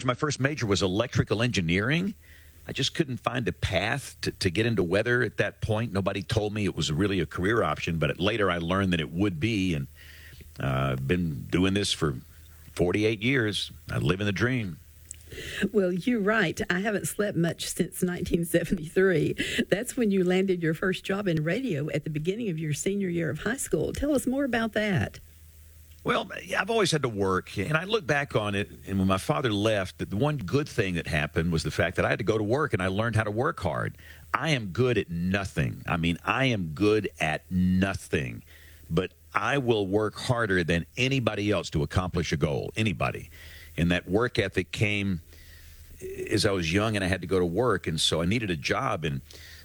college, my first major was electrical engineering. I just couldn't find a path to get into weather at that point. Nobody told me it was really a career option, but later I learned that it would be, and I've been doing this for 48 years. I live in the dream. Well, you're right. I haven't slept much since 1973. That's when you landed your first job in radio at the beginning of your senior year of high school. Tell us more about that. Well, I've always had to work, and I look back on it, and when my father left, the one good thing that happened was the fact that I had to go to work, and I learned how to work hard. I am good at nothing. I mean, I am good at nothing, but I will work harder than anybody else to accomplish a goal, anybody. And that work ethic came as I was young, and I had to go to work, and so I needed a job, and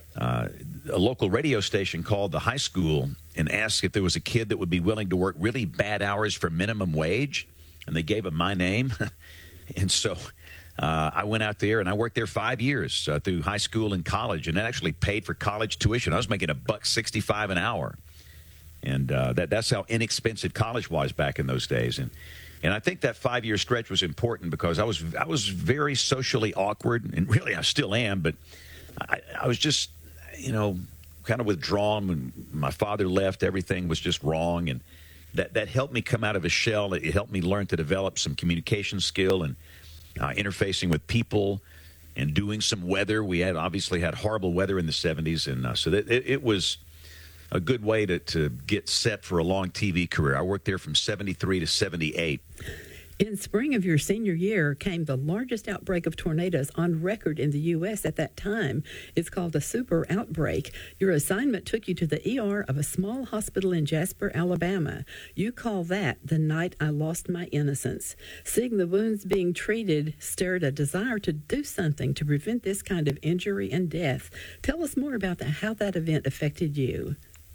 a local radio station called the high school and asked if there was a kid that would be willing to work really bad hours for minimum wage, and they gave him my name. And so I went out there, and I worked there 5 years through high school and college, and that actually paid for college tuition. I was making $1.65 an hour, and that's how inexpensive college was back in those days. And I think that 5-year stretch was important because I was very socially awkward, and really I still am, but I was just, kind of withdrawn. When my father left, everything was just wrong, and that helped me come out of a shell. It helped me learn to develop some communication skill and interfacing with people and doing some weather. We obviously had horrible weather in the 70s, and so that it was a good way to get set for a long TV career. I worked there from 73 to 78. In spring of your senior year came the largest outbreak of tornadoes on record in the U.S. at that time. It's called a super outbreak. Your assignment took you to the ER of a small hospital in Jasper, Alabama. You call that the night I lost my innocence. Seeing the wounds being treated stirred a desire to do something to prevent this kind of injury and death. Tell us more about how that event affected you.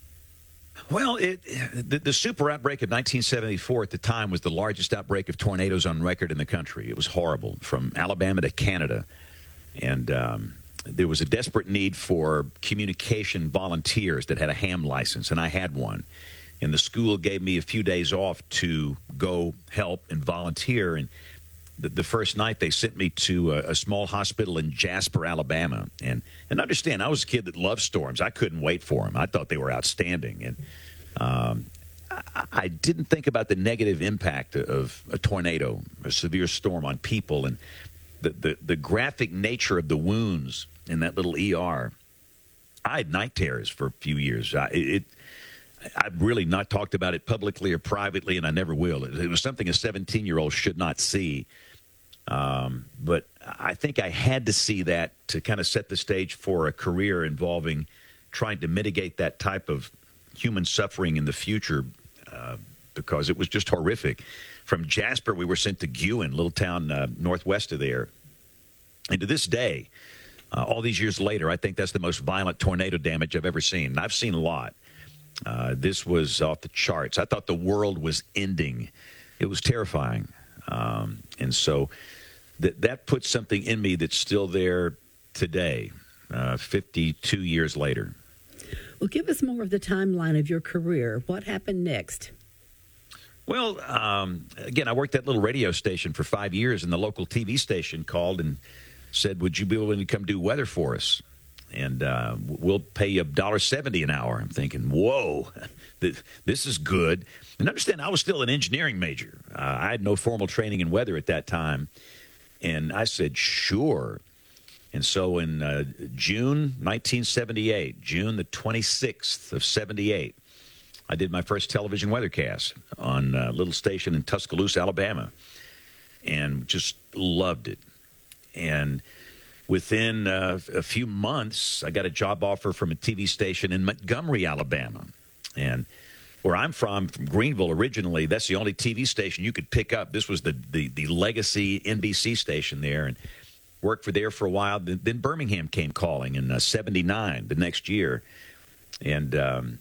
Well, the super outbreak of 1974 at the time was the largest outbreak of tornadoes on record in the country. It was horrible, from Alabama to Canada. And there was a desperate need for communication volunteers that had a ham license, and I had one. And the school gave me a few days off to go help and volunteer. And the first night they sent me to a small hospital in Jasper, Alabama. And understand, I was a kid that loved storms. I couldn't wait for them. I thought they were outstanding. And I didn't think about the negative impact of a tornado, a severe storm on people, and the graphic nature of the wounds in that little ER. I had night terrors for a few years. I've really not talked about it publicly or privately, and I never will. It was something a 17-year-old should not see. But I think I had to see that to kind of set the stage for a career involving trying to mitigate that type of human suffering in the future, because it was just horrific. From Jasper, we were sent to Guin, a little town northwest of there. And to this day, all these years later, I think that's the most violent tornado damage I've ever seen. And I've seen a lot. This was off the charts. I thought the world was ending. It was terrifying. And so that puts something in me that's still there today, 52 years later. Well, give us more of the timeline of your career. What happened next? Well, again, I worked at that little radio station for 5 years, and the local TV station called and said, would you be willing to come do weather for us? And we'll pay you $1.70 an hour. I'm thinking, whoa, this is good. And understand, I was still an engineering major. I had no formal training in weather at that time. And I said, sure. And so in June 1978, June the 26th of 78, I did my first television weathercast on a little station in Tuscaloosa, Alabama, and just loved it. And within a few months, I got a job offer from a TV station in Montgomery, Alabama. And where I'm from Greenville originally, that's the only TV station you could pick up. This was the legacy NBC station there, and worked there for a while. Then Birmingham came calling in 79, the next year. And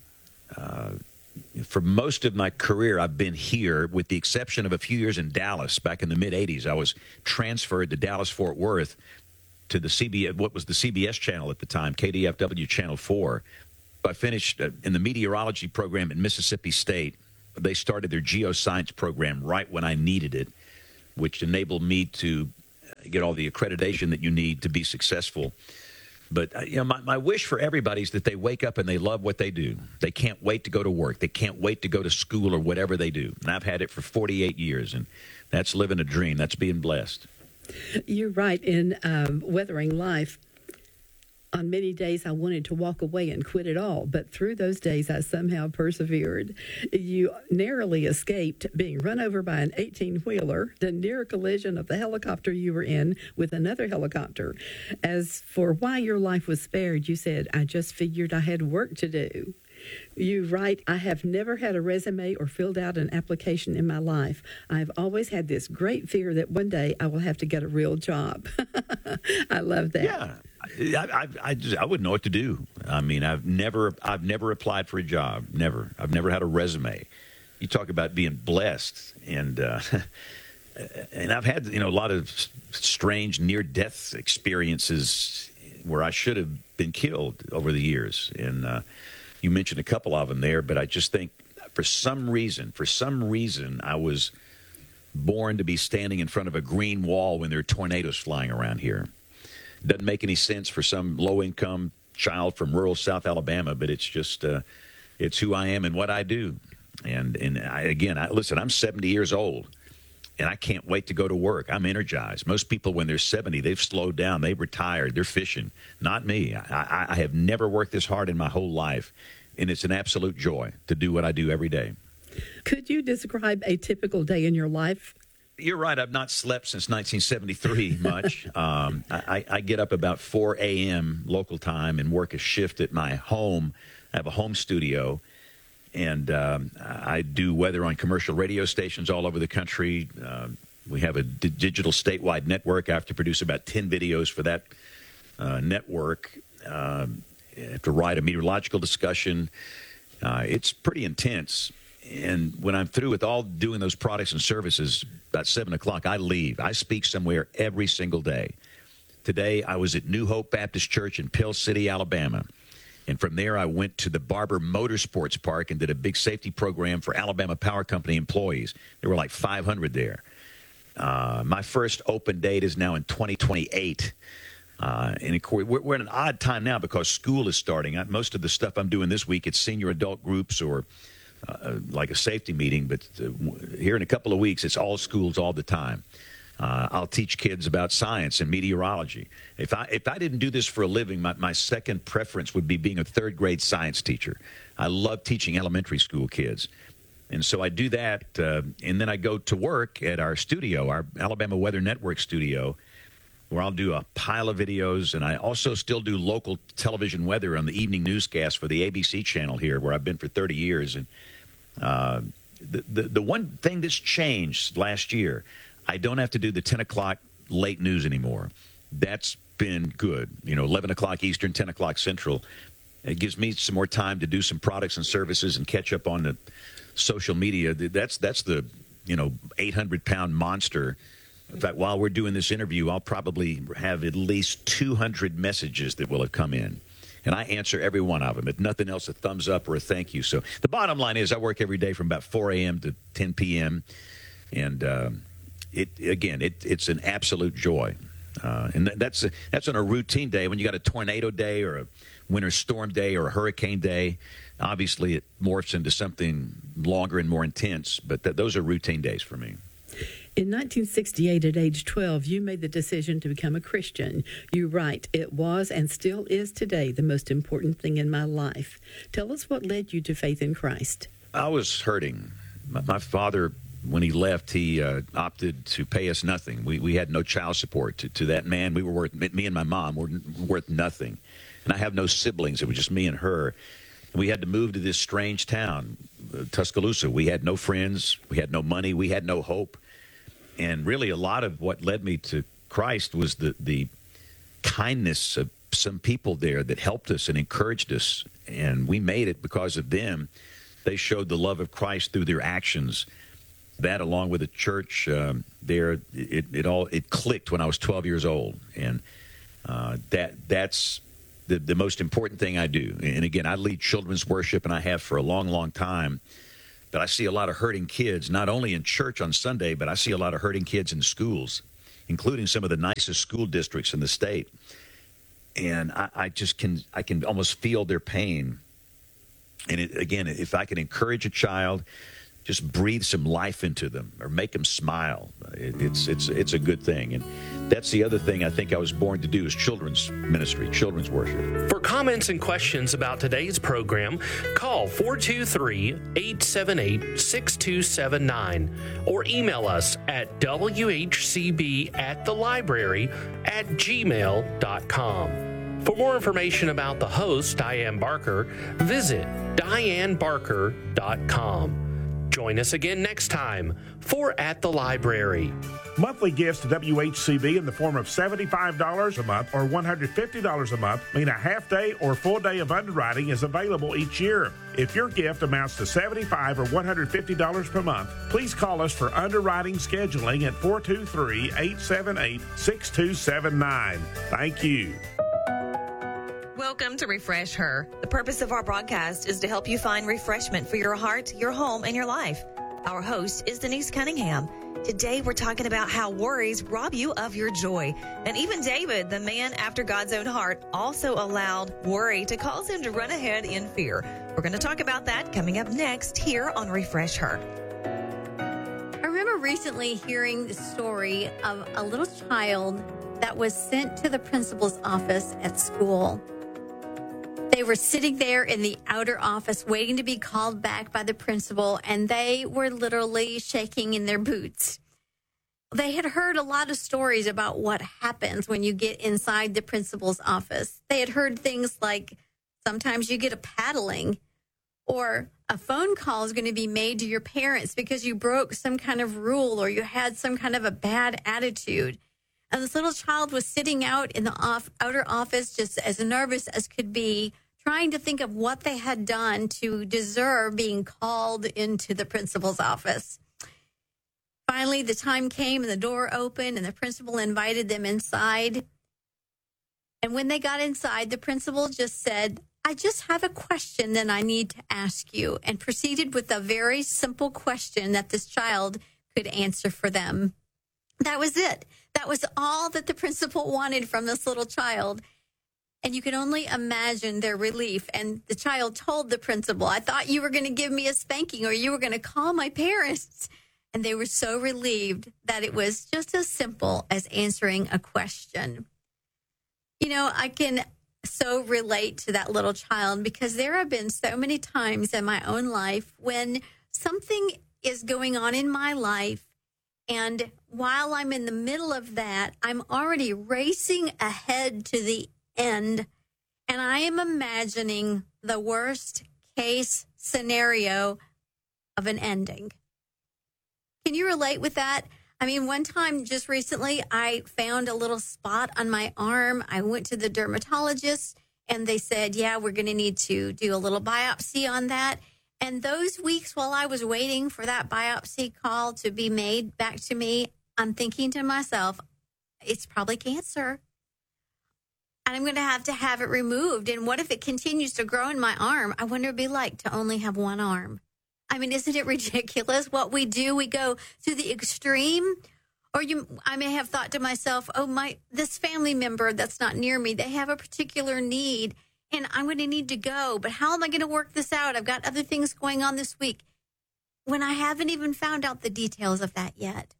for most of my career, I've been here, with the exception of a few years in Dallas back in the mid-'80s. I was transferred to Dallas-Fort Worth to the CBS, what was the CBS channel at the time, KDFW Channel 4. I finished in the meteorology program at Mississippi State. They started their geoscience program right when I needed it, which enabled me to get all the accreditation that you need to be successful. But my wish for everybody is that they wake up and they love what they do. They can't wait to go to work. They can't wait to go to school or whatever they do. And I've had it for 48 years, and that's living a dream. That's being blessed. You're right. In Weathering Life, on many days I wanted to walk away and quit it all, but through those days I somehow persevered. You narrowly escaped being run over by an 18-wheeler, the near collision of the helicopter you were in with another helicopter. As for why your life was spared, you said, I just figured I had work to do. You write, I have never had a resume or filled out an application in my life. I've always had this great fear that one day I will have to get a real job. I love that. Yeah, I wouldn't know what to do. I mean, I've never applied for a job. Never. I've never had a resume. You talk about being blessed, and and I've had a lot of strange near-death experiences where I should have been killed over the years, and you mentioned a couple of them there, but I just think for some reason, I was born to be standing in front of a green wall when there are tornadoes flying around here. Doesn't make any sense for some low-income child from rural South Alabama, but it's just it's who I am and what I do. And listen, I'm 70 years old, and I can't wait to go to work. I'm energized. Most people, when they're 70, they've slowed down. They've retired. They're fishing. Not me. I have never worked this hard in my whole life, and it's an absolute joy to do what I do every day. Could you describe a typical day in your life? You're right. I've not slept since 1973 much. I get up about 4 a.m. local time and work a shift at my home. I have a home studio, and I do weather on commercial radio stations all over the country. We have a digital statewide network. I have to produce about 10 videos for that network. I have to write a meteorological discussion. It's pretty intense. And when I'm through with all doing those products and services, about 7 o'clock, I leave. I speak somewhere every single day. Today, I was at New Hope Baptist Church in Pell City, Alabama. And from there, I went to the Barber Motorsports Park and did a big safety program for Alabama Power Company employees. There were like 500 there. My first open date is now in 2028. And of course, we're in an odd time now because school is starting. Most of the stuff I'm doing this week, it's senior adult groups or like a safety meeting, but here in a couple of weeks, it's all schools all the time. I'll teach kids about science and meteorology. If I didn't do this for a living, my second preference would be being a third-grade science teacher. I love teaching elementary school kids. And so I do that, and then I go to work at our studio, our Alabama Weather Network studio, where I'll do a pile of videos, and I also still do local television weather on the evening newscast for the ABC channel here, where I've been for 30 years. And the one thing that's changed last year, I don't have to do the 10 o'clock late news anymore. That's been good. 11 o'clock Eastern, 10 o'clock Central. It gives me some more time to do some products and services and catch up on the social media. That's the 800-pound monster. In fact, while we're doing this interview, I'll probably have at least 200 messages that will have come in. And I answer every one of them. If nothing else, a thumbs up or a thank you. So the bottom line is I work every day from about 4 a.m. to 10 p.m. And it's an absolute joy. And that's on a routine day. When you got a tornado day or a winter storm day or a hurricane day, obviously it morphs into something longer and more intense. But those are routine days for me. In 1968, at age 12, you made the decision to become a Christian. You write, it was and still is today the most important thing in my life. Tell us what led you to faith in Christ. I was hurting. My father, when he left, he opted to pay us nothing. We had no child support. To that man, me and my mom were worth nothing. And I have no siblings. It was just me and her. And we had to move to this strange town, Tuscaloosa. We had no friends. We had no money. We had no hope. And really, a lot of what led me to Christ was the kindness of some people there that helped us and encouraged us. And we made it because of them. They showed the love of Christ through their actions. That, along with the church there, it clicked when I was 12 years old. And that's the most important thing I do. And again, I lead children's worship, and I have for a long, long time. But I see a lot of hurting kids, not only in church on Sunday, but I see a lot of hurting kids in schools. including some of the nicest school districts in the state. And I can almost feel their pain. And again, if I can encourage a child, just breathe some life into them or make them smile, it's a good thing. And that's the other thing I think I was born to do is children's ministry, children's worship. For comments and questions about today's program, call 423-878-6279 or email us at whcb@thelibrary@gmail.com. For more information about the host, Diane Barker, visit dianebarker.com. Join us again next time for At the Library. Monthly gifts to WHCB in the form of $75 a month or $150 a month mean a half day or full day of underwriting is available each year. If your gift amounts to $75 or $150 per month, please call us for underwriting scheduling at 423-878-6279. Thank you. Welcome to Refresh Her. The purpose of our broadcast is to help you find refreshment for your heart, your home, and your life. Our host is Denise Cunningham. Today we're talking about how worries rob you of your joy. And even David, the man after God's own heart, also allowed worry to cause him to run ahead in fear. We're going to talk about that coming up next here on Refresh Her. I remember recently hearing the story of a little child that was sent to the principal's office at school. They were sitting there in the outer office waiting to be called back by the principal, and they were literally shaking in their boots. They had heard a lot of stories about what happens when you get inside the principal's office. They had heard things like sometimes you get a paddling, or a phone call is going to be made to your parents because you broke some kind of rule or you had some kind of a bad attitude. And this little child was sitting out in the outer office just as nervous as could be, trying to think of what they had done to deserve being called into the principal's office. Finally, the time came and the door opened and the principal invited them inside. And when they got inside, the principal just said, "I just have a question that I need to ask you," and proceeded with a very simple question that this child could answer for them. That was it. That was all that the principal wanted from this little child. And you can only imagine their relief. And the child told the principal, "I thought you were going to give me a spanking or you were going to call my parents." And they were so relieved that it was just as simple as answering a question. You know, I can so relate to that little child because there have been so many times in my own life when something is going on in my life, and while I'm in the middle of that, I'm already racing ahead to the end, and I am imagining the worst case scenario of an ending. Can you relate with that? I mean, one time just recently, I found a little spot on my arm. I went to the dermatologist, and they said, yeah, we're going to need to do a little biopsy on that. And those weeks while I was waiting for that biopsy call to be made back to me, I'm thinking to myself, it's probably cancer. And I'm going to have it removed. And what if it continues to grow in my arm? I wonder what it'd be like to only have one arm. I mean, isn't it ridiculous what we do? We go to the extreme. Or I may have thought to myself, this family member that's not near me, they have a particular need, and I'm going to need to go. But how am I going to work this out? I've got other things going on this week. When I haven't even found out the details of that yet.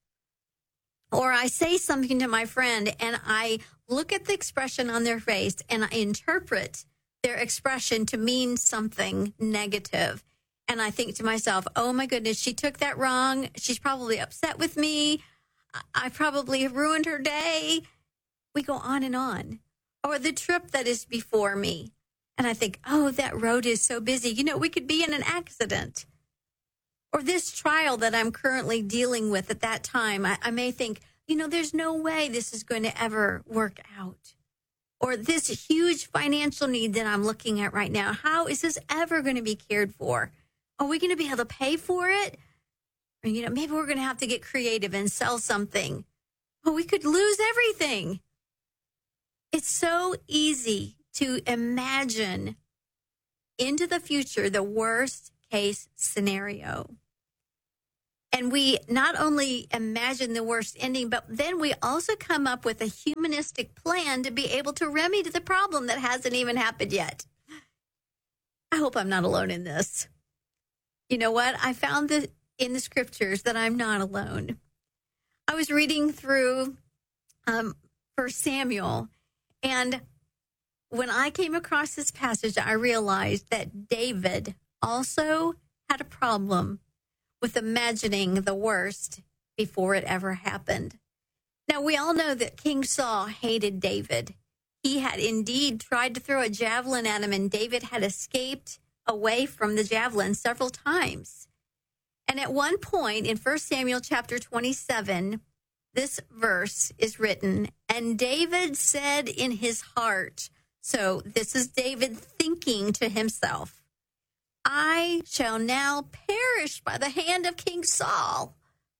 Or I say something to my friend and I look at the expression on their face and I interpret their expression to mean something negative. And I think to myself, oh my goodness, she took that wrong. She's probably upset with me. I probably ruined her day. We go on and on. Or the trip that is before me. And I think, oh, that road is so busy. You know, we could be in an accident. Or this trial that I'm currently dealing with at that time, I may think, you know, there's no way this is going to ever work out. Or this huge financial need that I'm looking at right now, how is this ever going to be cared for? Are we going to be able to pay for it? Or, you know, maybe we're going to have to get creative and sell something. Well, we could lose everything. It's so easy to imagine into the future the worst case scenario. And we not only imagine the worst ending, but then we also come up with a humanistic plan to be able to remedy the problem that hasn't even happened yet. I hope I'm not alone in this. You know what? I found that in the scriptures that I'm not alone. I was reading through 1 Samuel, and when I came across this passage, I realized that David also had a problem with imagining the worst before it ever happened. Now, we all know that King Saul hated David. He had indeed tried to throw a javelin at him, and David had escaped away from the javelin several times. And at one point in 1 Samuel chapter 27, this verse is written, and David said in his heart, so this is David thinking to himself, I shall now perish by the hand of King Saul.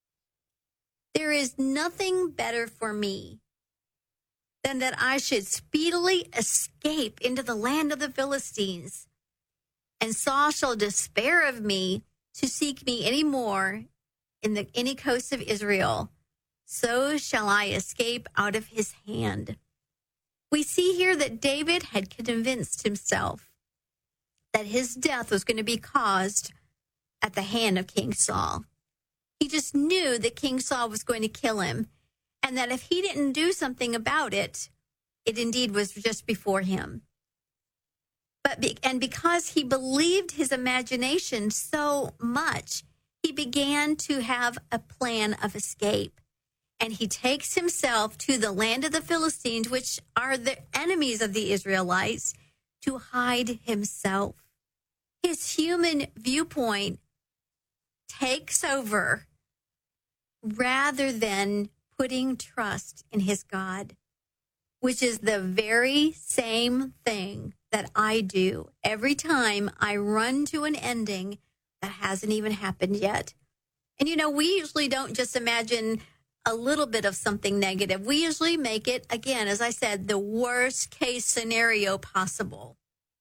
There is nothing better for me than that I should speedily escape into the land of the Philistines, and Saul shall despair of me to seek me any more in any coast of Israel. So shall I escape out of his hand. We see here that David had convinced himself that his death was going to be caused at the hand of King Saul. He just knew that King Saul was going to kill him, and that if he didn't do something about it, it indeed was just before him. And because he believed his imagination so much, he began to have a plan of escape. And he takes himself to the land of the Philistines, which are the enemies of the Israelites, to hide himself. His human viewpoint takes over rather than putting trust in his God, which is the very same thing that I do every time I run to an ending that hasn't even happened yet. And, you know, we usually don't just imagine a little bit of something negative. We usually make it, again, as I said, the worst case scenario possible.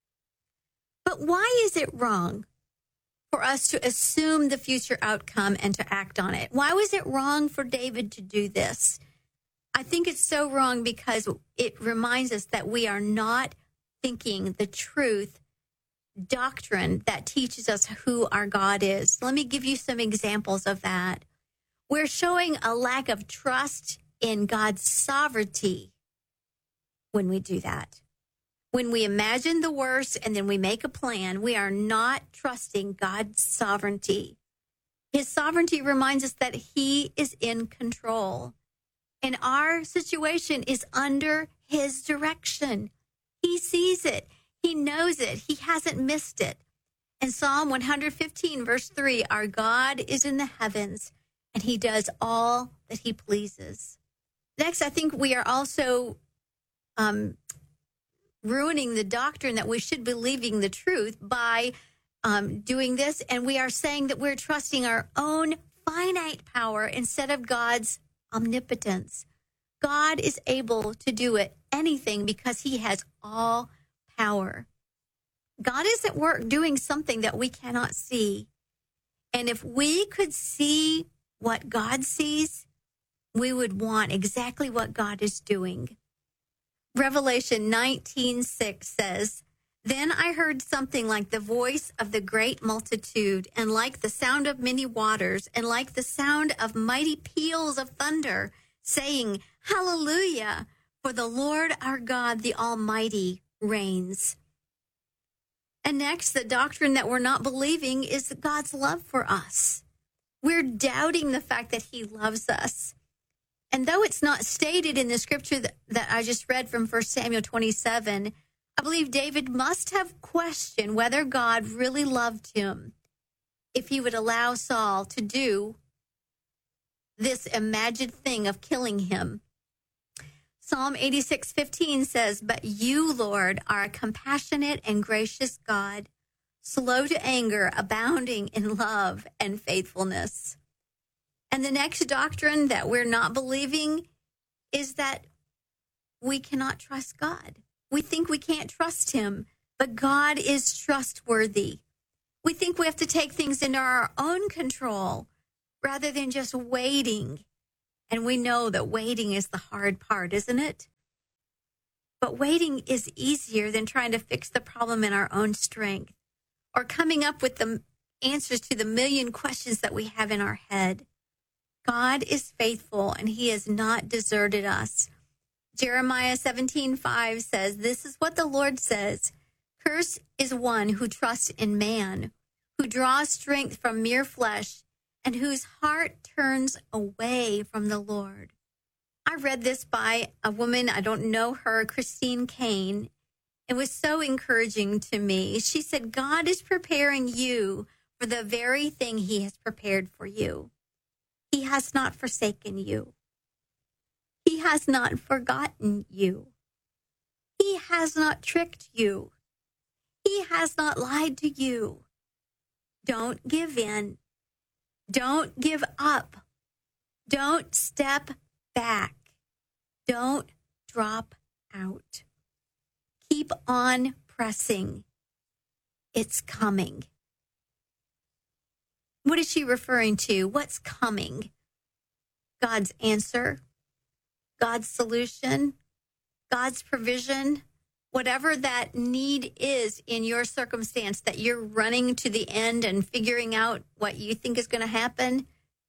But why is it wrong for us to assume the future outcome and to act on it? Why was it wrong for David to do this? I think it's so wrong because it reminds us that we are not thinking the truth doctrine that teaches us who our God is. Let me give you some examples of that. We're showing a lack of trust in God's sovereignty when we do that. When we imagine the worst and then we make a plan, we are not trusting God's sovereignty. His sovereignty reminds us that he is in control. And our situation is under his direction. He sees it. He knows it. He hasn't missed it. In Psalm 115, verse 3, our God is in the heavens, and he does all that he pleases. Next, I think we are also ruining the doctrine that we should be believing the truth by doing this. And we are saying that we're trusting our own finite power instead of God's omnipotence. God is able to do anything because he has all power. God is at work doing something that we cannot see. And if we could see what God sees, we would want exactly what God is doing. Revelation 19:6 says, Then I heard something like the voice of the great multitude, and like the sound of many waters, and like the sound of mighty peals of thunder, saying, Hallelujah, for the Lord our God, the Almighty, reigns. And next, the doctrine that we're not believing is God's love for us. We're doubting the fact that he loves us. And though it's not stated in the scripture that I just read from 1 Samuel 27, I believe David must have questioned whether God really loved him if he would allow Saul to do this imagined thing of killing him. Psalm 86:15 says, But you, Lord, are a compassionate and gracious God, slow to anger, abounding in love and faithfulness. And the next doctrine that we're not believing is that we cannot trust God. We think we can't trust him, but God is trustworthy. We think we have to take things into our own control rather than just waiting. And we know that waiting is the hard part, isn't it? But waiting is easier than trying to fix the problem in our own strength or coming up with the answers to the million questions that we have in our head. God is faithful and he has not deserted us. Jeremiah 17:5 says, "This is what the Lord says. Cursed is one who trusts in man, who draws strength from mere flesh, and whose heart turns away from the Lord." I read this by a woman, I don't know her, Christine Kane. It was so encouraging to me. She said, God is preparing you for the very thing he has prepared for you. He has not forsaken you. He has not forgotten you. He has not tricked you. He has not lied to you. Don't give in. Don't give up. Don't step back. Don't drop out. Keep on pressing. It's coming. What is she referring to? What's coming? God's answer, God's solution, God's provision, whatever that need is in your circumstance that you're running to the end and figuring out what you think is going to happen.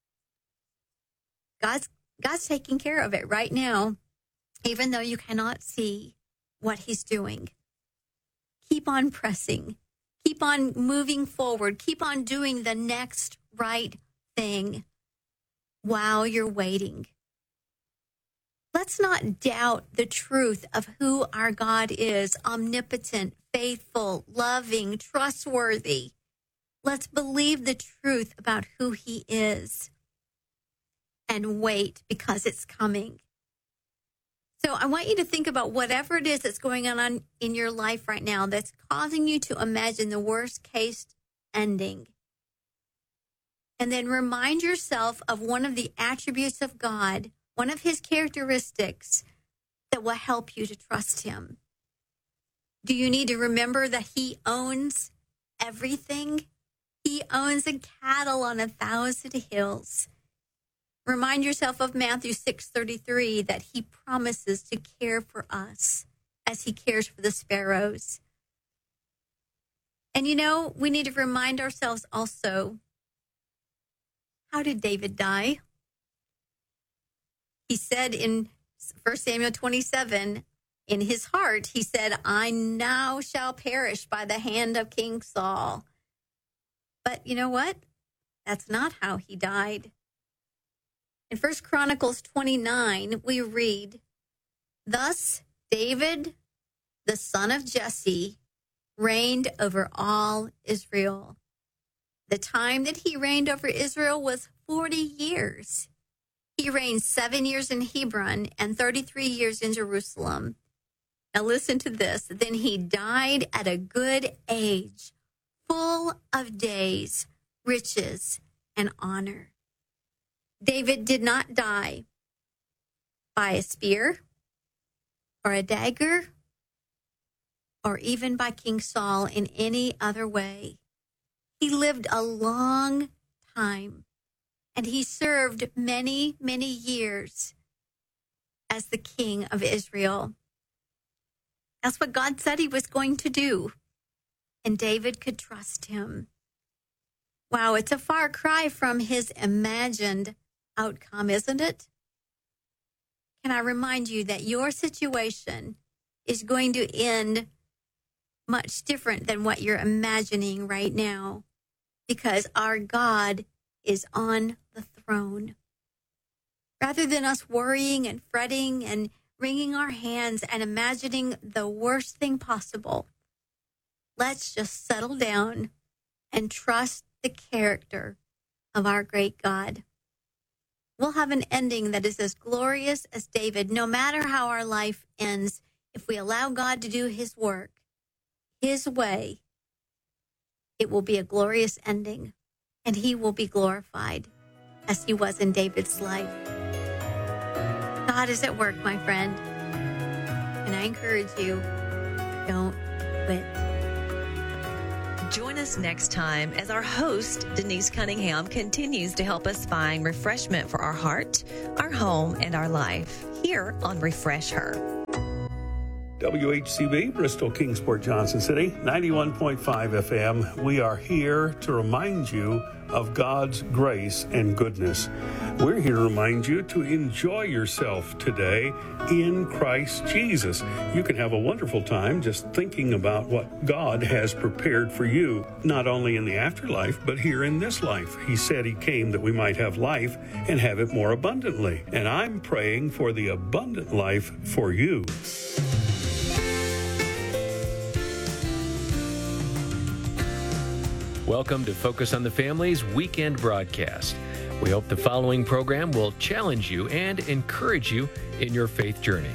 God's taking care of it right now, even though you cannot see what he's doing. Keep on pressing. Keep on moving forward. Keep on doing the next right thing while you're waiting. Let's not doubt the truth of who our God is: omnipotent, faithful, loving, trustworthy. Let's believe the truth about who he is and wait, because it's coming. So I want you to think about whatever it is that's going on in your life right now that's causing you to imagine the worst case ending. And then remind yourself of one of the attributes of God, one of his characteristics that will help you to trust him. Do you need to remember that he owns everything? He owns the cattle on 1,000 hills. Remind yourself of Matthew 6:33, that he promises to care for us as he cares for the sparrows. And we need to remind ourselves also, how did David die? He said in 1 Samuel 27, in his heart, he said, I now shall perish by the hand of King Saul. But you know what? That's not how he died. In 1 Chronicles 29, we read, Thus David, the son of Jesse, reigned over all Israel. The time that he reigned over Israel was 40 years. He reigned 7 years in Hebron and 33 years in Jerusalem. Now listen to this. Then he died at a good age, full of days, riches, and honor. David did not die by a spear or a dagger or even by King Saul in any other way. He lived a long time, and he served many, many years as the king of Israel. That's what God said he was going to do, and David could trust him. Wow, it's a far cry from his imagined outcome, isn't it? Can I remind you that your situation is going to end much different than what you're imagining right now, because our God is on the throne. Rather than us worrying and fretting and wringing our hands and imagining the worst thing possible, let's just settle down and trust the character of our great God. We'll have an ending that is as glorious as David, no matter how our life ends. If we allow God to do his work, his way, it will be a glorious ending, and he will be glorified as he was in David's life. God is at work, my friend, and I encourage you, don't quit. Join us next time as our host, Denise Cunningham, continues to help us find refreshment for our heart, our home, and our life here on Refresh Her. WHCB, Bristol, Kingsport, Johnson City, 91.5 FM. We are here to remind you of God's grace and goodness. We're here to remind you to enjoy yourself today in Christ Jesus. You can have a wonderful time just thinking about what God has prepared for you, not only in the afterlife, but here in this life. He said He came that we might have life and have it more abundantly. And I'm praying for the abundant life for you. Welcome to Focus on the Family's weekend broadcast. We hope the following program will challenge you and encourage you in your faith journey.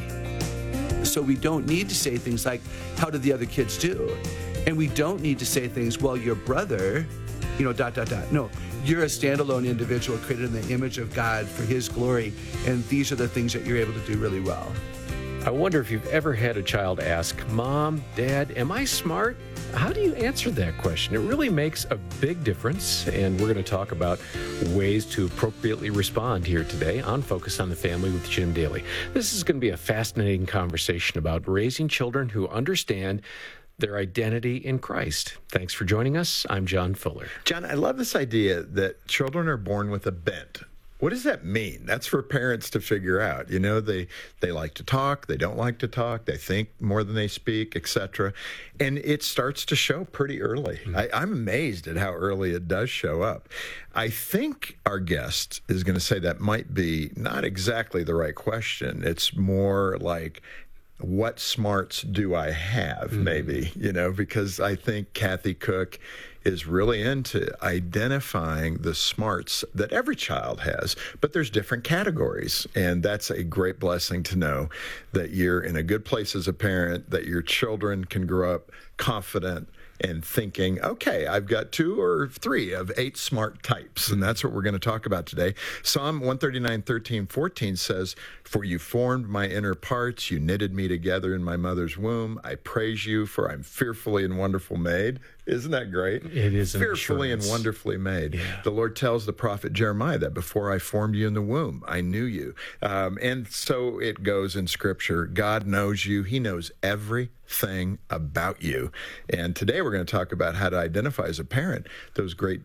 So we don't need to say things like, how did the other kids do? And we don't need to say things, well, your brother, No, you're a standalone individual created in the image of God for His glory. And these are the things that you're able to do really well. I wonder if you've ever had a child ask, Mom, Dad, am I smart? How do you answer that question? It really makes a big difference, and we're going to talk about ways to appropriately respond here today on Focus on the Family with Jim Daly. This is going to be a fascinating conversation about raising children who understand their identity in Christ. Thanks for joining us. I'm John Fuller. John, I love this idea that children are born with a bent. What does that mean? That's for parents to figure out. They like to talk, they don't like to talk, they think more than they speak, etc. And it starts to show pretty early. I'm amazed at how early it does show up. I think our guest is going to say that might be not exactly the right question. It's more like, what smarts do I have, maybe, because I think Kathy Cook is really into identifying the smarts that every child has, but there's different categories. And that's a great blessing to know that you're in a good place as a parent, that your children can grow up confident and thinking, okay, I've got 2 or 3 of 8 smart types. And that's what we're going to talk about today. Psalm 139:13-14 says, for you formed my inner parts, you knitted me together in my mother's womb. I praise you, for I'm fearfully and wonderfully made. Isn't that great? It is fearfully and wonderfully made. Yeah. The Lord tells the prophet Jeremiah that before I formed you in the womb, I knew you. And so it goes in Scripture. God knows you. He knows everything about you. And today we're going to talk about how to identify as a parent those great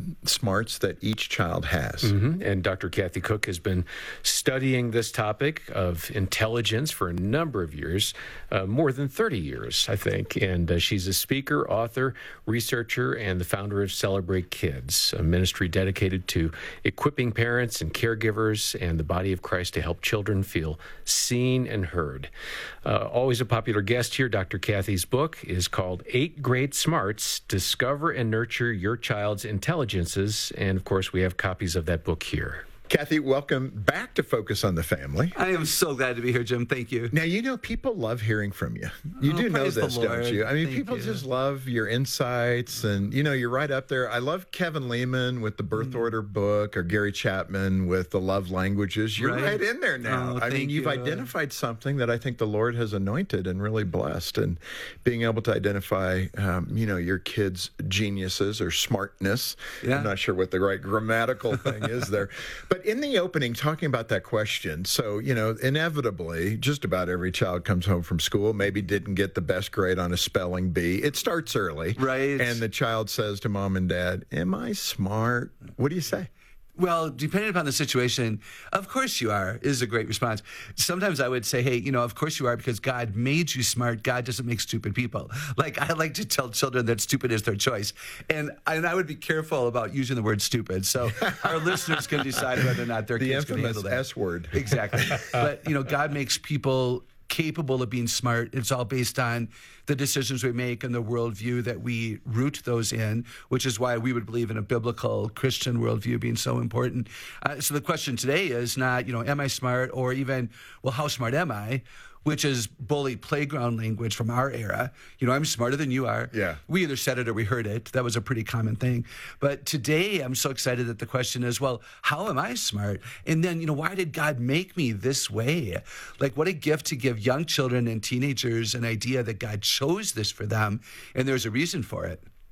smarts that each child has. And Dr. Kathy Cook has been studying this topic of intelligence for a number of years, more than 30 years, I think. And she's a speaker, author, researcher, and the founder of Celebrate Kids, a ministry dedicated to equipping parents and caregivers and the body of Christ to help children feel seen and heard. Always a popular guest here, Dr. Kathy's book is called 8 Great Smarts, Discover and Nurture Your Child's Intelligences. And, of course, we have copies of that book here. Kathy, welcome back to Focus on the Family. I am so glad to be here, Jim. Thank you. Now, people love hearing from you. You do know this, don't you? I mean, people just love your insights, and, you're right up there. I love Kevin Lehman with the Birth Order book, or Gary Chapman with the Love Languages. You're right in there now. I mean, you've identified something that I think the Lord has anointed and really blessed, and being able to identify, your kids' geniuses or smartness. Yeah. I'm not sure what the right grammatical thing is there. But in the opening, talking about that question, so, inevitably, just about every child comes home from school, maybe didn't get the best grade on a spelling bee. It starts early. Right. And the child says to mom and dad, am I smart? What do you say? Well, depending upon the situation, of course you are, is a great response. Sometimes I would say, hey, of course you are, because God made you smart. God doesn't make stupid people. Like, I like to tell children that stupid is their choice. And I would be careful about using the word stupid. So our listeners can decide whether or not their kids can handle that. The infamous S word. Exactly. But, God makes people capable of being smart. It's all based on the decisions we make and the worldview that we root those in, which is why we would believe in a biblical Christian worldview being so important. So the question today is not, am I smart, or even, well, how smart am I? Which is bully playground language from our era. I'm smarter than you are. Yeah. We either said it or we heard it. That was a pretty common thing. But today, I'm so excited that the question is, well, how am I smart? And then, why did God make me this way? Like, what a gift to give young children and teenagers an idea that God chose this for them, and there's a reason for it.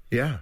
Yeah.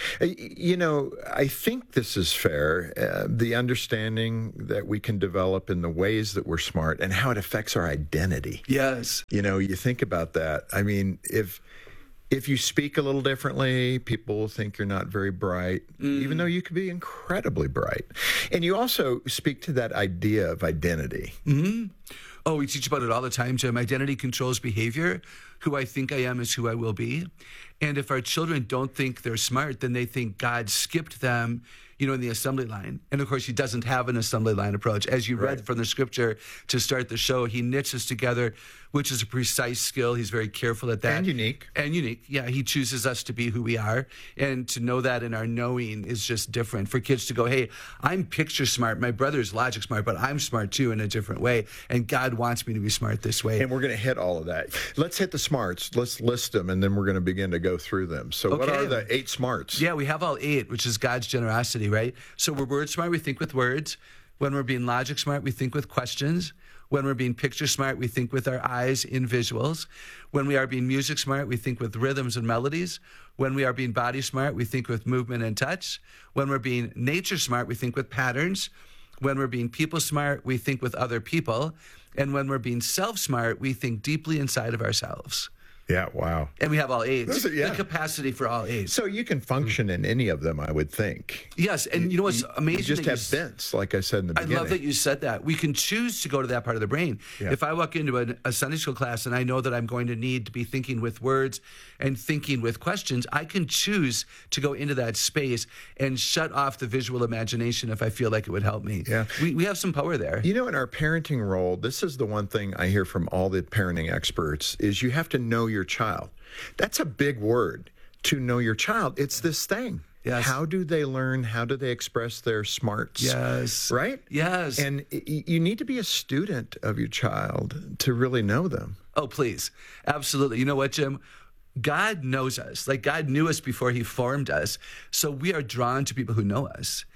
You know, I think this is fair. The understanding that we can develop in the ways that we're smart and how it affects our identity. Yes. You know, you think about that. I mean, if you speak a little differently, people will think you're not very bright, even though you could be incredibly bright. And you also speak to that idea of identity. Mm-hmm. Oh, we teach about it all the time, Jim. Identity controls behavior. Who I think I am is who I will be. And if our children don't think they're smart, then they think God skipped them, you know, in the assembly line. And of course, he doesn't have an assembly line approach. As you read from the scripture to start the show, he knits us together, which is a precise skill. He's very careful at that. And unique. And unique. Yeah, he chooses us to be who we are. And to know that in our knowing is just different. For kids to go, hey, I'm picture smart. My brother's logic smart, but I'm smart too in a different way. And God wants me to be smart this way. And we're going to hit all of that. Let's hit the smarts. Let's list them, and then we're going to begin to go through them. So what are the 8 smarts? Yeah, we have all 8, which is God's generosity, right? So we're word smart, we think with words. When we're being logic smart, we think with questions. When we're being picture smart, we think with our eyes in visuals. When we are being music smart, we think with rhythms and melodies. When we are being body smart, we think with movement and touch. When we're being nature smart, we think with patterns. When we're being people smart, we think with other people. And when we're being self smart, we think deeply inside of ourselves. Yeah, wow. And we have all 8. Yeah. The capacity for all 8. So you can function in any of them, I would think. Yes, and you know what's amazing? You just have bents, like I said in the beginning. I love that you said that. We can choose to go to that part of the brain. Yeah. If I walk into a Sunday school class and I know that I'm going to need to be thinking with words and thinking with questions, I can choose to go into that space and shut off the visual imagination if I feel like it would help me. Yeah. We have some power there. You know, in our parenting role, this is the one thing I hear from all the parenting experts is you have to know your child. That's a big word, to know your child. It's this thing. Yes. How do they learn? How do they express their smarts? Yes. Right? Yes. And you need to be a student of your child to really know them. Oh, please. Absolutely. You know what, Jim? God knows us. Like God knew us before he formed us. So we are drawn to people who know us.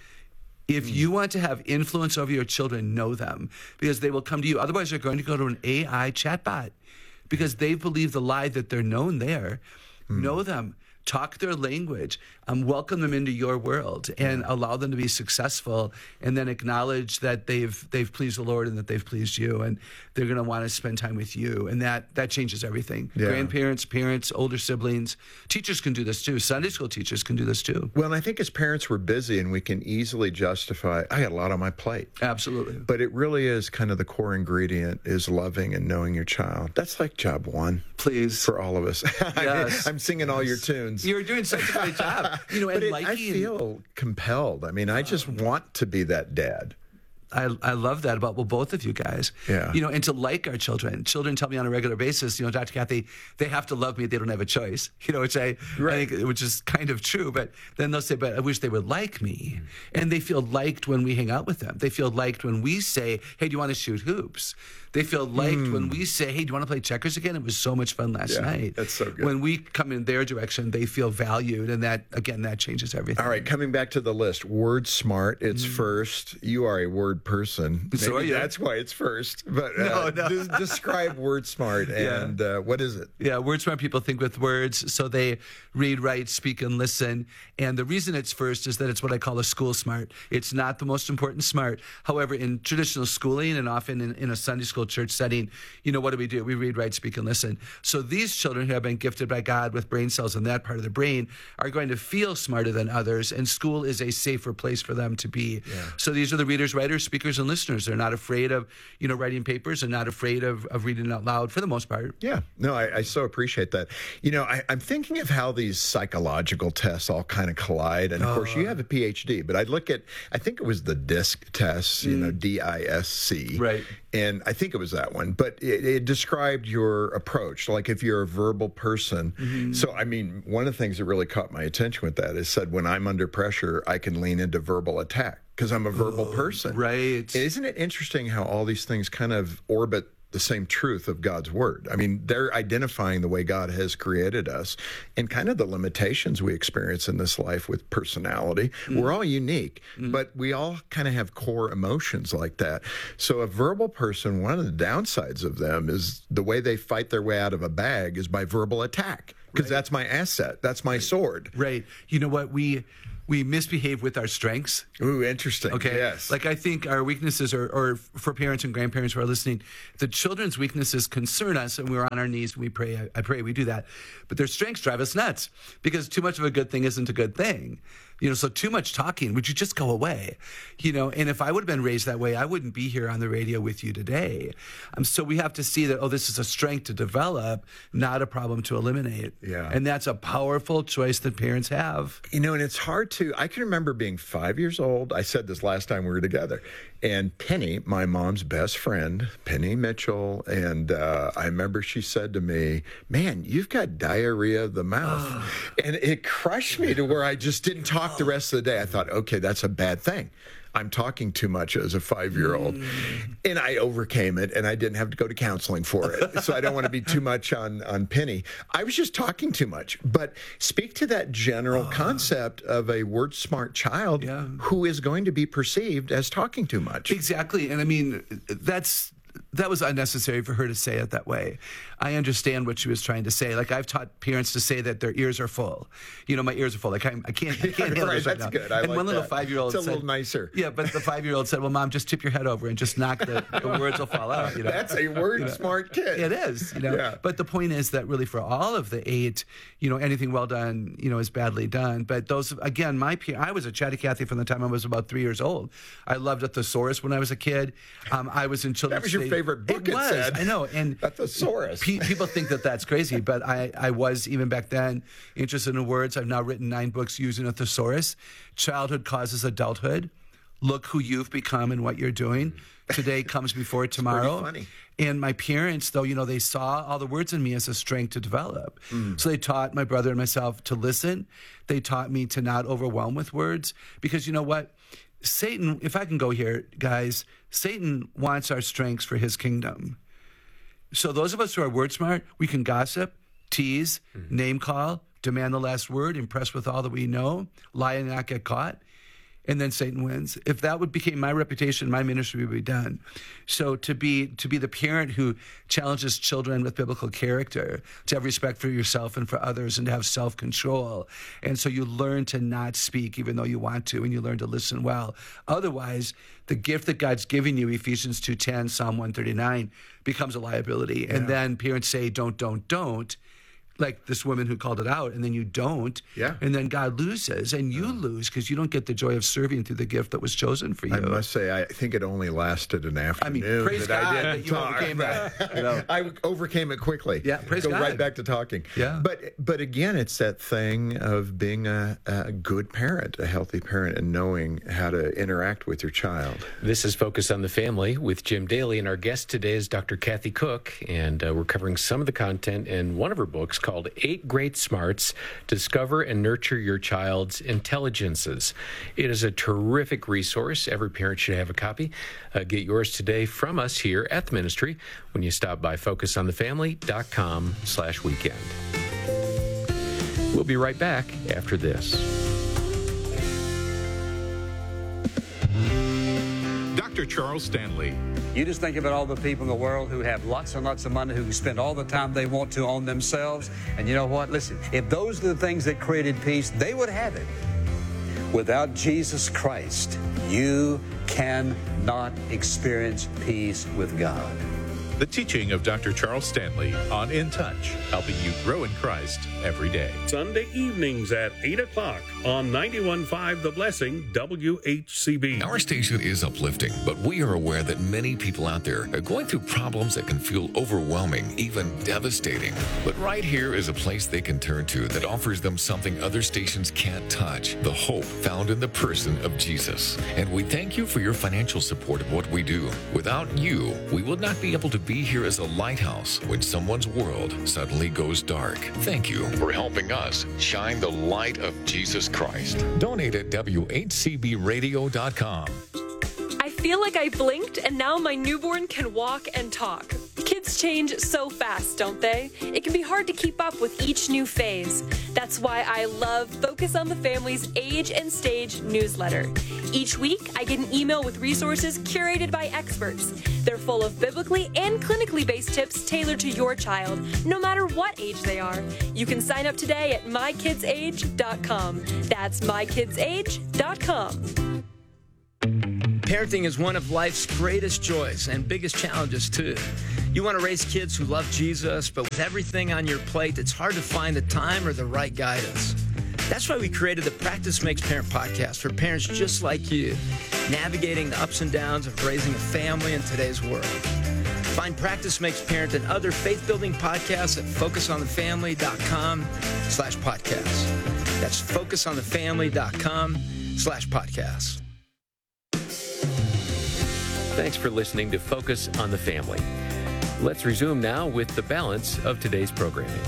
If you want to have influence over your children, know them because they will come to you. Otherwise, they're going to go to an AI chatbot because they believe the lie that they're known there. Know them. Talk their language, welcome them into your world, and allow them to be successful, and then acknowledge that they've pleased the Lord and that they've pleased you, and they're going to want to spend time with you, and that changes everything. Yeah. Grandparents, parents, older siblings, teachers can do this too. Sunday school teachers can do this too. Well, and I think as parents we're busy and we can easily justify, I got a lot on my plate. Absolutely. But it really is kind of the core ingredient is loving and knowing your child. That's like job 1. Please. For all of us. Yes. I'm singing all your tunes. You're doing such a great job. You know, But and I feel compelled. I mean, I just want to be that dad. I love that about both of you guys. Yeah. You know, and to like our children. Children tell me on a regular basis, you know, Dr. Kathy, they have to love me. They don't have a choice. You know, which I think, which is kind of true. But then they'll say, but I wish they would like me. And they feel liked when we hang out with them. They feel liked when we say, hey, do you want to shoot hoops? They feel liked when we say, hey, do you want to play checkers again? It was so much fun last night. That's so good. When we come in their direction, they feel valued. And that, again, that changes everything. All right, coming back to the list, word smart, it's first. You are a word person. So Maybe are you. that's why it's first. But No. describe word smart and what is it? Yeah, word smart people think with words, so they read, write, speak, and listen. And the reason it's first is that it's what I call a school smart. It's not the most important smart. However, in traditional schooling and often in a Sunday school church setting, you know, what do? We read, write, speak, and listen. So these children who have been gifted by God with brain cells in that part of the brain are going to feel smarter than others, and school is a safer place for them to be. Yeah. So these are the readers, writers, speakers, and listeners. They're not afraid of, you know, writing papers. They're not afraid of reading out loud for the most part. Yeah. No, I so appreciate that. You know, I'm thinking of how these psychological tests all kind of collide. And of course, you have a PhD, but I think it was the DISC test, you know, DISC. Right. And I think it was that one, but it described your approach, like if you're a verbal person. So, I mean, one of the things that really caught my attention with that is said, when I'm under pressure, I can lean into verbal attack because I'm a verbal person. Right. Isn't it interesting how all these things kind of orbit the same truth of God's word. I mean, they're identifying the way God has created us and kind of the limitations we experience in this life with personality. We're all unique, but we all kind of have core emotions like that. So a verbal person, one of the downsides of them is the way they fight their way out of a bag is by verbal attack, because that's my asset. That's my sword. Right. You know what? We misbehave with our strengths. Ooh, interesting. Okay. Yes. Like I think our weaknesses or for parents and grandparents who are listening, the children's weaknesses concern us, and we're on our knees and we pray. I pray we do that. But their strengths drive us nuts because too much of a good thing isn't a good thing. So too much talking, would you just go away? And if I would have been raised that way, I wouldn't be here on the radio with you today. So we have to see that, this is a strength to develop, not a problem to eliminate. Yeah. And that's a powerful choice that parents have. And it's hard I can remember being 5 years old. I said this last time we were together. And Penny, my mom's best friend, Penny Mitchell, and I remember she said to me, "Man, you've got diarrhea of the mouth." And it crushed me to where I just didn't talk the rest of the day. I thought, okay, that's a bad thing. I'm talking too much as a 5-year-old. And I overcame it, and I didn't have to go to counseling for it. So I don't want to be too much on Penny. I was just talking too much. But speak to that general concept of a word smart child who is going to be perceived as talking too much. Exactly. And I mean, that was unnecessary for her to say it that way. I understand what she was trying to say. Like, I've taught parents to say that their ears are full. My ears are full. Like, I can't handle right, this right that's now. good. I and like one little that. 5-year-old It's said, a little nicer. Yeah, but the 5-year-old said, "Well, Mom, just tip your head over and just knock the words will fall out." That's a word smart kid. It is. Yeah. But the point is that really for all of the 8, anything well done, is badly done. But those, again, I was a chatty Cathy from the time I was about 3 years old. I loved a thesaurus when I was a kid. I was in children's. That was your favorite book, It was. said. I know. And a thesaurus. People think that that's crazy, but I was, even back then, interested in words. I've now written 9 books using a thesaurus. Childhood causes adulthood. Look who you've become and what you're doing. Today comes before tomorrow. Funny. And my parents, though, they saw all the words in me as a strength to develop. So they taught my brother and myself to listen. They taught me to not overwhelm with words. Because you know what? Satan, if I can go here, guys, Satan wants our strengths for his kingdom. So those of us who are word smart, we can gossip, tease, name call, demand the last word, impress with all that we know, lie and not get caught, and then Satan wins. If that became my reputation, my ministry would be done. So to be the parent who challenges children with biblical character, to have respect for yourself and for others, and to have self-control. And so you learn to not speak even though you want to, and you learn to listen well. Otherwise, the gift that God's giving you, Ephesians 2:10, Psalm 139, becomes a liability. Yeah. And then parents say, don't. Like this woman who called it out, and then you don't. Yeah. And then God loses, and you lose because you don't get the joy of serving through the gift that was chosen for you. I must say, I think it only lasted an afternoon. I mean, praise God I that you overcame that. I overcame it quickly. Yeah, praise Go God. right back to talking. Yeah. But again, it's that thing of being a good parent, a healthy parent, and knowing how to interact with your child. This is Focus on the Family with Jim Daly, and our guest today is Dr. Cathy Cook, and we're covering some of the content in one of her books called 8 Great Smarts, Discover and Nurture Your Child's Intelligences. It is a terrific resource. Every parent should have a copy. Get yours today from us here at the ministry when you stop by focusonthefamily.com/weekend. We'll be right back after this. Dr. Charles Stanley. You just think about all the people in the world who have lots and lots of money, who can spend all the time they want to on themselves. And you know what? Listen, if those are the things that created peace, they would have it. Without Jesus Christ, you cannot experience peace with God. The teaching of Dr. Charles Stanley on In Touch, helping you grow in Christ every day. Sunday evenings at 8 o'clock on 91.5 The Blessing, WHCB. Our station is uplifting, but we are aware that many people out there are going through problems that can feel overwhelming, even devastating. But right here is a place they can turn to that offers them something other stations can't touch, the hope found in the person of Jesus. And we thank you for your financial support of what we do. Without you, we would not be able to be here as a lighthouse when someone's world suddenly goes dark. Thank you for helping us shine the light of Jesus Christ. Donate at WHCBradio.com. I feel like I blinked and now my newborn can walk and talk. Kids change so fast, don't they? It can be hard to keep up with each new phase. That's why I love Focus on the Family's Age and Stage newsletter. Each week, I get an email with resources curated by experts. They're full of biblically and clinically based tips tailored to your child, no matter what age they are. You can sign up today at mykidsage.com. That's mykidsage.com. Parenting is one of life's greatest joys and biggest challenges, too. You want to raise kids who love Jesus, but with everything on your plate, it's hard to find the time or the right guidance. That's why we created the Practice Makes Parent podcast for parents just like you, navigating the ups and downs of raising a family in today's world. Find Practice Makes Parent and other faith-building podcasts at focusonthefamily.com/podcast. That's focusonthefamily.com/podcast. Thanks for listening to Focus on the Family. Let's resume now with the balance of today's programming.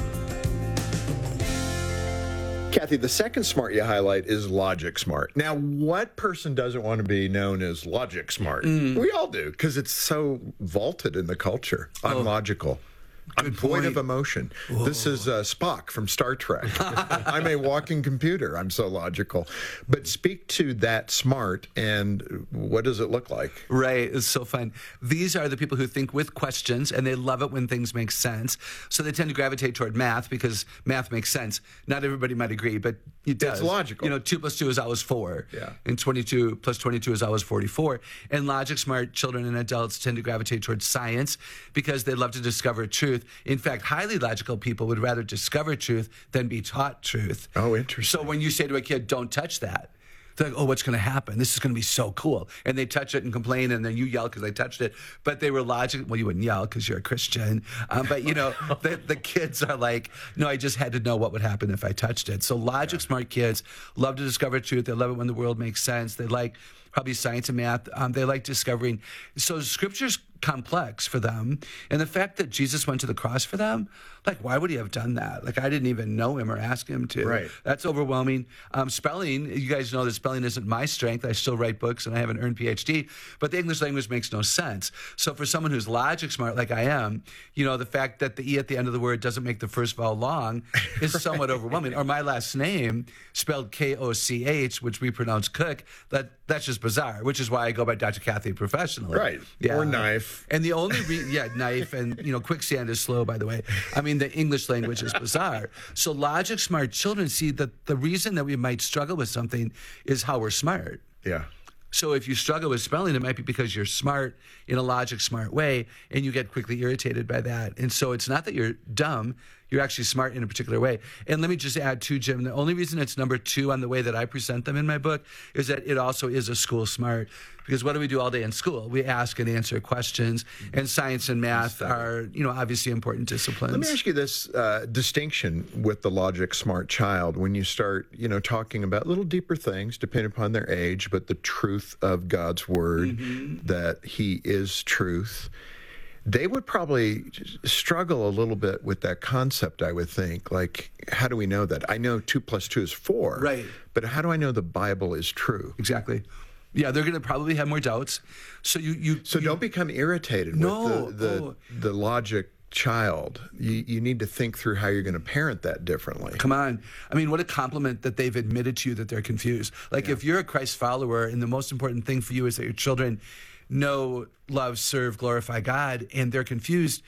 Kathy, the second smart you highlight is logic smart. Now, what person doesn't want to be known as logic smart? We all do, because it's so vaulted in the culture. Unlogical. I'm void of emotion. Whoa. This is Spock from Star Trek. I'm a walking computer. I'm so logical. But speak to that smart, and what does it look like? Right. It's so fun. These are the people who think with questions, and they love it when things make sense. So they tend to gravitate toward math because math makes sense. Not everybody might agree, but it does. It's logical. 2 + 2 is always 4. Yeah. And 22 + 22 is always 44. And logic smart children and adults tend to gravitate towards science because they love to discover truth. In fact, highly logical people would rather discover truth than be taught truth. Oh, interesting. So when you say to a kid, don't touch that, they're like, oh, what's going to happen? This is going to be so cool. And they touch it and complain, and then you yell because they touched it. But they were logical. Well, you wouldn't yell because you're a Christian. But, the kids are like, no, I just had to know what would happen if I touched it. So logic smart kids love to discover truth. They love it when the world makes sense. They like probably science and math. They like discovering. So Scripture's complex for them. And the fact that Jesus went to the cross for them, like, why would he have done that? Like, I didn't even know him or ask him to. Right. That's overwhelming. Spelling, you guys know that spelling isn't my strength. I still write books and I have an earned PhD, but the English language makes no sense. So for someone who's logic smart like I am, the fact that the E at the end of the word doesn't make the first vowel long is somewhat overwhelming. Or my last name, spelled Koch, which we pronounce Cook, that's just bizarre, which is why I go by Dr. Kathy professionally. Right. Yeah. Or knife. And the only knife and quicksand is slow, by the way. I mean, the English language is bizarre. So logic smart children see that the reason that we might struggle with something is how we're smart. Yeah. So if you struggle with spelling, it might be because you're smart in a logic smart way, and you get quickly irritated by that. And so it's not that you're dumb. You're actually smart in a particular way. And let me just add too, Jim, the only reason it's number 2 on the way that I present them in my book is that it also is a school smart. Because what do we do all day in school? We ask and answer questions, and science and math are, obviously important disciplines. Let me ask you this distinction with the logic smart child when you start, talking about little deeper things depending upon their age, but the truth of God's word, that he is truth. They would probably struggle a little bit with that concept, I would think. Like, how do we know that? I know 2 + 2 is 4. Right. But how do I know the Bible is true? Exactly. Yeah, they're going to probably have more doubts. So you don't become irritated with the logic child. You need to think through how you're going to parent that differently. Come on. I mean, what a compliment that they've admitted to you that they're confused. Like, if you're a Christ follower and the most important thing for you is that your children know, love, serve, glorify God, and they're confused,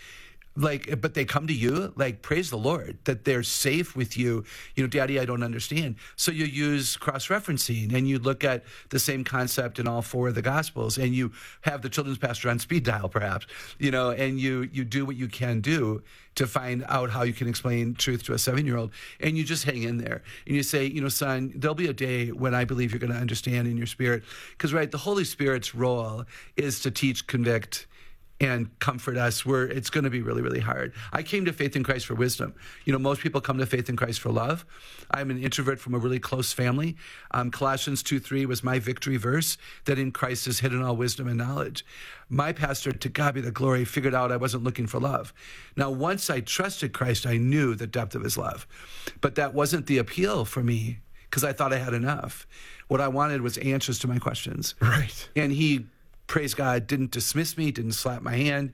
but they come to you, praise the Lord that they're safe with you. Daddy, I don't understand. So you use cross-referencing, and you look at the same concept in all 4 of the Gospels, and you have the children's pastor on speed dial, perhaps, and you do what you can do to find out how you can explain truth to a 7-year-old, and you just hang in there. And you say, son, there'll be a day when I believe you're going to understand in your spirit. Because, the Holy Spirit's role is to teach, convict, and comfort us where it's going to be really, really hard. I came to faith in Christ for wisdom. Most people come to faith in Christ for love. I'm an introvert from a really close family. Colossians 2:3 was my victory verse, that in Christ is hidden all wisdom and knowledge. My pastor, to God be the glory, figured out I wasn't looking for love. Now, once I trusted Christ, I knew the depth of his love. But that wasn't the appeal for me because I thought I had enough. What I wanted was answers to my questions. Right. And he, praise God, didn't dismiss me, didn't slap my hand,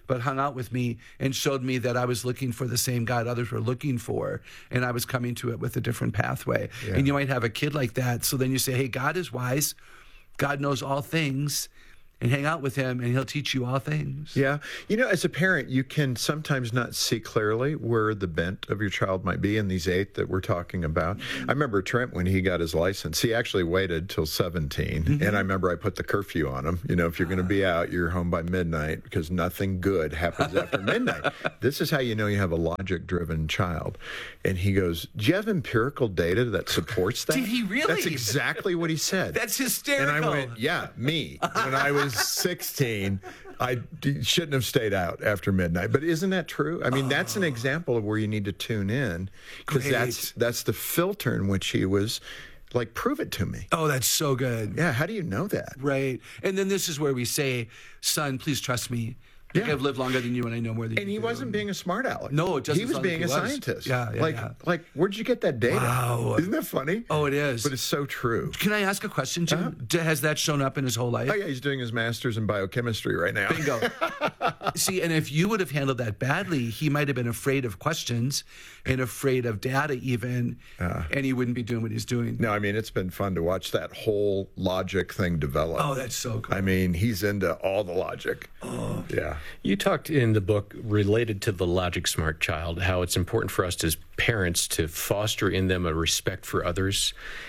but hung out with me and showed me that I was looking for the same God others were looking for, and I was coming to it with a different pathway. Yeah. And you might have a kid like that, so then you say, hey, God is wise, God knows all things, and hang out with him and he'll teach you all things. Yeah. You know, as a parent, you can sometimes not see clearly where the bent of your child might be in these 8 that we're talking about. I remember Trent, when he got his license, he actually waited till 17. And I remember I put the curfew on him. You know, if you're going to be out, you're home by midnight, because nothing good happens after midnight. This is how you know you have a logic-driven child. And he goes, do you have empirical data that supports that? Did he really? That's exactly what he said. That's hysterical. And I went, yeah, me. When I was 16, I shouldn't have stayed out after midnight. But isn't that true? I mean, that's an example of where you need to tune in, because that's the filter in which he was like, prove it to me. Oh, that's so good. Yeah, how do you know that? Right. And then this is where we say, son, please trust me. Yeah. I've lived longer than you, and I know more than you. And he wasn't being a smart aleck. No, it doesn't. He was sound being like a he was. scientist. Yeah, like, where'd you get that data? Wow. Isn't that funny? Oh, it is. But it's so true. Can I ask a question, Jim? Has that shown up in his whole life? Oh, yeah, he's doing his master's in biochemistry right now. Bingo. See, and if you would have handled that badly, he might have been afraid of questions and afraid of data even, and he wouldn't be doing what he's doing. No, I mean, it's been fun to watch that whole logic thing develop. Oh, that's so cool. I mean, he's into all the logic. Oh. Yeah. You talked in the book, related to the logic smart child, how it's important for us as parents to foster in them a respect for others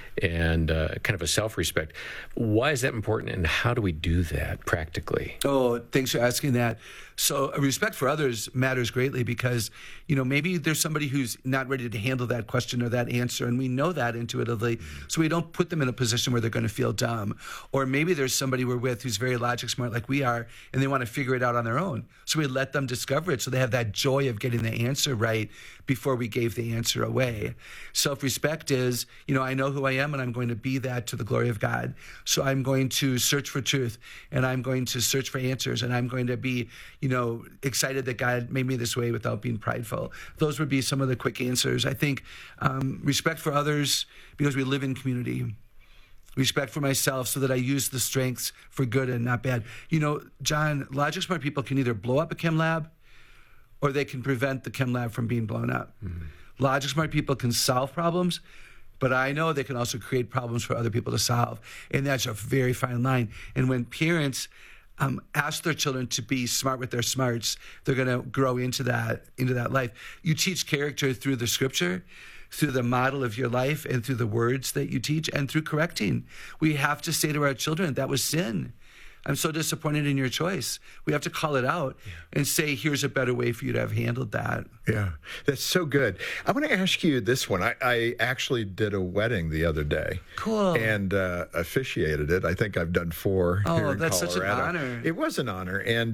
and kind of a self-respect. Why is that important, and how do we do that practically? Oh, thanks for asking that. So respect for others matters greatly, because, you know, maybe there's somebody who's not ready to handle that question or that answer, and we know that intuitively, so we don't put them in a position where they're going to feel dumb. Or maybe there's somebody we're with who's very logic smart like we are, and they want to figure it out on their own. So we let them discover it, so they have that joy of getting the answer right before we gave the answer away. Self-respect is, you know, I know who I am, and I'm going to be that to the glory of God. So I'm going to search for truth, and I'm going to search for answers, and I'm going to be, you know, excited that God made me this way without being prideful. Those would be some of the quick answers. I think respect for others, because we live in community. Respect for myself, so that I use the strengths for good and not bad. You know, John, logic smart people can either blow up a chem lab, or they can prevent the chem lab from being blown up. Logic smart people can solve problems, but I know they can also create problems for other people to solve. And that's a very fine line. And when parents ask their children to be smart with their smarts, they're going to grow into that life. You teach character through the scripture, through the model of your life, and through the words that you teach, and through correcting. We have to say to our children, that was sin. I'm so disappointed in your choice. We have to call it out and say, here's a better way for you to have handled that. Yeah, that's so good. I want to ask you this one. I actually did a wedding the other day. Cool. And officiated it. I think I've done 4 here in Colorado. Oh, that's such an honor. It was an honor. And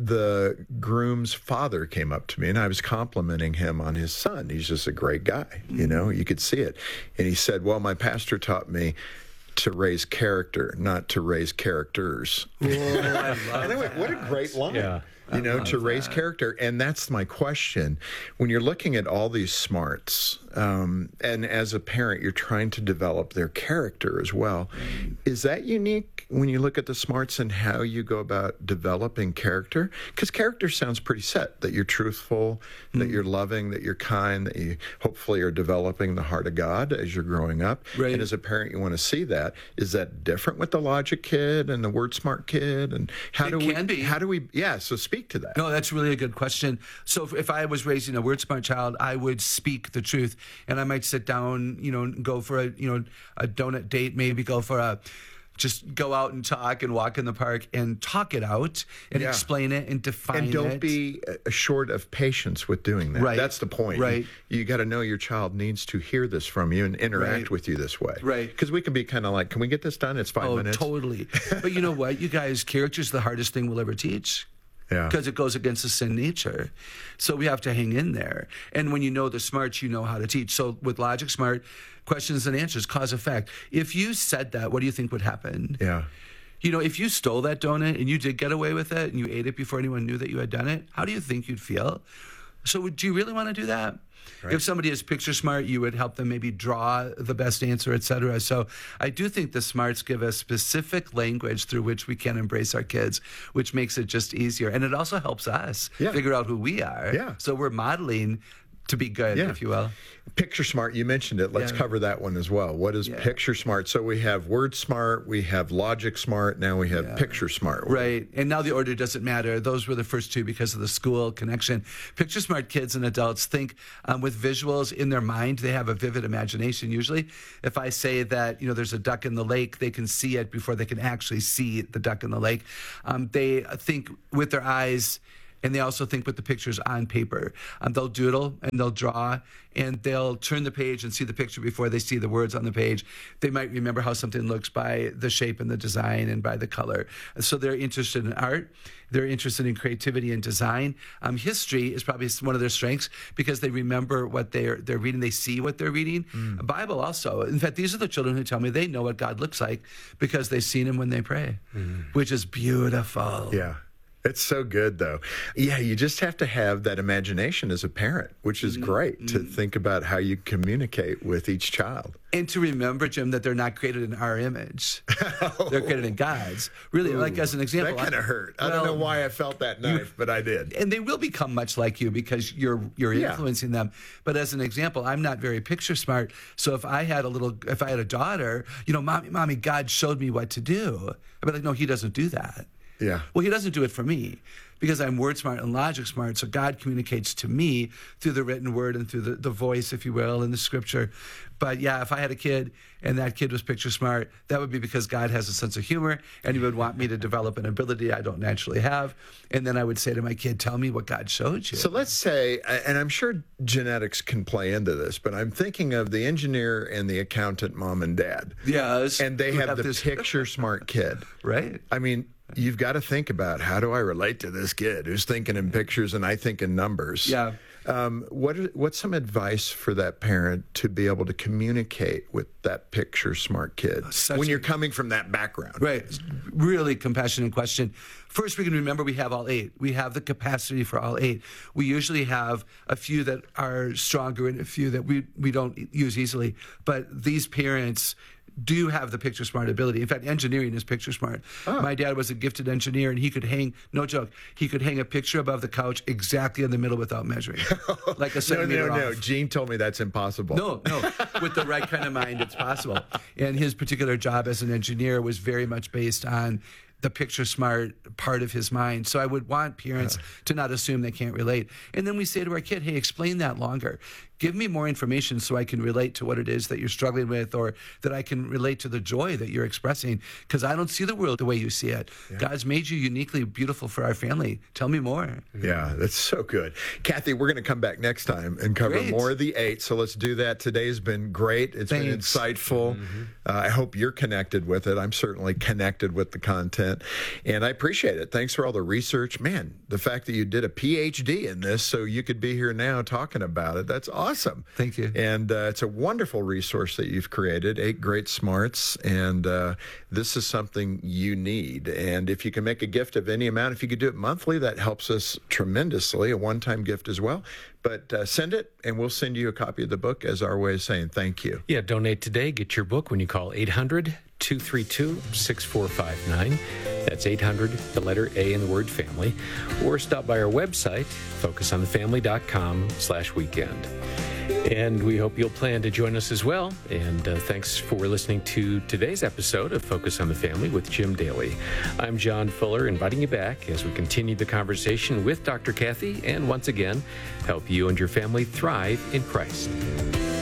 the groom's father came up to me, and I was complimenting him on his son. He's just a great guy. You know, you could see it. And he said, well, my pastor taught me to raise character, not to raise characters. Whoa, I love and I went, what a great line. Yeah. You know, to raise character. And that's my question. When you're looking at all these smarts, and as a parent, you're trying to develop their character as well. Is that unique when you look at the smarts and how you go about developing character? Because character sounds pretty set, that you're truthful, that you're loving, that you're kind, that you hopefully are developing the heart of God as you're growing up. Right. And as a parent, you want to see that. Is that different with the logic kid and the word smart kid? And how do we, so speak to that. No, that's really a good question. So if I was raising a word smart child, I would speak the truth, and I might sit down, you know, go for a donut date, maybe just go out and talk and walk in the park and talk it out and explain it and define it. And don't be short of patience with doing that. Right. That's the point. Right. You got to know your child needs to hear this from you and interact with you this way. Right. Because we can be kind of like, can we get this done? It's 5 minutes. Oh, totally. But you know what, you guys, character's the hardest thing we'll ever teach. Yeah. Because it goes against the sin nature. So we have to hang in there. And when you know the smarts, you know how to teach. So with Logic Smart, questions and answers, cause effect. If you said that, what do you think would happen? Yeah. You know, if you stole that donut and you did get away with it and you ate it before anyone knew that you had done it, how do you think you'd feel? So do you really want to do that? Right. If somebody is picture smart, you would help them maybe draw the best answer, et cetera. So I do think the smarts give us specific language through which we can embrace our kids, which makes it just easier. And it also helps us figure out who we are. Yeah. So we're modeling to be good, if you will. Picture Smart, you mentioned it. Let's cover that one as well. What is Picture Smart? So we have Word Smart, we have Logic Smart, now we have Picture Smart. Right. And now the order doesn't matter. Those were the first two because of the school connection. Picture Smart kids and adults think with visuals in their mind. They have a vivid imagination usually. If I say that, there's a duck in the lake, they can see it before they can actually see the duck in the lake. They think with their eyes, and they also think with the pictures on paper. They'll doodle and they'll draw and they'll turn the page and see the picture before they see the words on the page. They might remember how something looks by the shape and the design and by the color. So they're interested in art. They're interested in creativity and design. History is probably one of their strengths because they remember what they're reading. They see what they're reading. Bible also. In fact, these are the children who tell me they know what God looks like because they've seen him when they pray, which is beautiful. Yeah. It's so good, though. Yeah, you just have to have that imagination as a parent, which is great to think about how you communicate with each child. And to remember, Jim, that they're not created in our image. They're created in God's. Really, like as an example. That kind of hurt. I don't know why I felt that knife, but I did. And they will become much like you because you're influencing them. But as an example, I'm not very picture smart. So if I had a daughter, mommy, God showed me what to do. I'd be like, no, he doesn't do that. Yeah. Well, he doesn't do it for me because I'm word smart and logic smart. So God communicates to me through the written word and through the voice, if you will, in the scripture. But yeah, if I had a kid and that kid was picture smart, that would be because God has a sense of humor and he would want me to develop an ability I don't naturally have. And then I would say to my kid, tell me what God showed you. So let's say, and I'm sure genetics can play into this, but I'm thinking of the engineer and the accountant mom and dad. Yes. And they have the picture smart kid. Right. I mean, you've got to think about how do I relate to this kid who's thinking in pictures and I think in numbers. Yeah. What's some advice for that parent to be able to communicate with that picture smart kid when you're coming from that background? Right. Really compassionate question. First, we can remember we have all 8. We have the capacity for all 8. We usually have a few that are stronger and a few that we don't use easily. But these parents do have the picture smart ability. In fact, engineering is picture smart. Oh. My dad was a gifted engineer, and he could hang, no joke, he could hang a picture above the couch exactly in the middle without measuring. Like a centimeter No. off. Gene told me that's impossible. No. With the right kind of mind, it's possible. And his particular job as an engineer was very much based on the picture smart part of his mind. So I would want parents to not assume they can't relate. And then we say to our kid, hey, explain that longer. Give me more information so I can relate to what it is that you're struggling with or that I can relate to the joy that you're expressing because I don't see the world the way you see it. Yeah. God's made you uniquely beautiful for our family. Tell me more. Yeah, that's so good. Kathy, we're going to come back next time and cover more of the 8. So let's do that. Today's been great. It's been insightful. I hope you're connected with it. I'm certainly connected with the content. And I appreciate it. Thanks for all the research. Man, the fact that you did a PhD in this so you could be here now talking about it, that's awesome. Thank you. And it's a wonderful resource that you've created, 8 great smarts. And this is something you need. And if you can make a gift of any amount, if you could do it monthly, that helps us tremendously, a one-time gift as well. But send it, and we'll send you a copy of the book as our way of saying thank you. Yeah, donate today. Get your book when you call 800-232-6459. That's 800, the letter A in the word family. Or stop by our website, focusonthefamily.com/weekend. And we hope you'll plan to join us as well. And thanks for listening to today's episode of Focus on the Family with Jim Daly. I'm John Fuller, inviting you back as we continue the conversation with Dr. Kathy and once again, help you and your family thrive in Christ.